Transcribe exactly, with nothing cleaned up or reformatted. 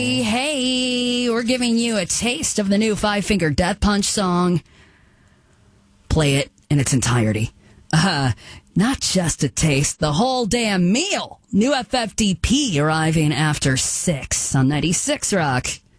Hey, we're giving you a taste of the new Five Finger Death Punch song. Play it in its entirety. Uh, not just a taste, the whole damn meal. New F F D P arriving after six on ninety-six Rock.